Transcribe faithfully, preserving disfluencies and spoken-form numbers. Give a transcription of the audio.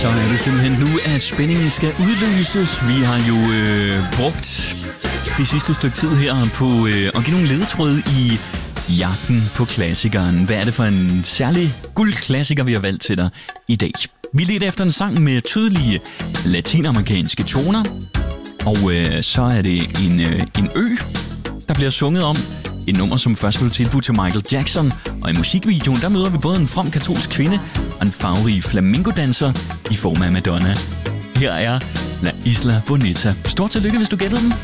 Så er det simpelthen nu, at spændingen skal udløses. Vi har jo øh, brugt det sidste stykke tid her på øh, at give nogle ledetråde i jagten på klassikeren. Hvad er det for en særlig guldklassiker, vi har valgt til dig i dag? Vi ledte efter en sang med tydelige latinamerikanske toner. Og øh, så er det en, øh, en ø, der bliver sunget om. Et nummer, som først blev tilbudt til Michael Jackson. Og i musikvideoen, der møder vi både en from katolsk kvinde og en farverig flamingodanser i form af Madonna. Her er La Isla Bonita. Stort tillykke, hvis du gættede den.